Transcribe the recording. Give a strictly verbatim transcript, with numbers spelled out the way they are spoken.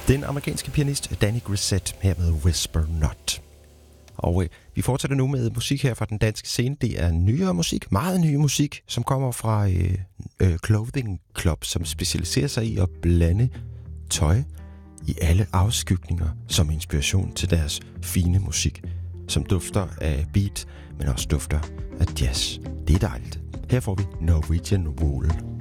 Den amerikanske pianist Danny Grissett her med Whisper Not. Og øh, vi fortsætter nu med musik her fra den danske scene. Det er nyere musik, meget ny musik, som kommer fra øh, øh, Clothing Club, som specialiserer sig i at blande tøj i alle afskygninger som inspiration til deres fine musik, som dufter af beat, men også dufter af jazz. Det er dejligt. Her får vi Norwegian Wool.